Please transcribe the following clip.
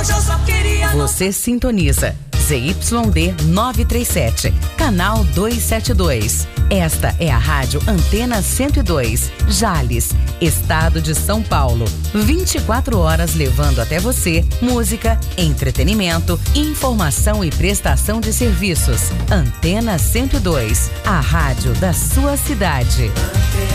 Hoje eu só queria... Você sintoniza ZYD 937, canal 272. Esta é a Rádio Antena 102, Jales, Estado de São Paulo. 24 horas levando até você música, entretenimento, informação e prestação de serviços. Antena 102, a rádio da sua cidade.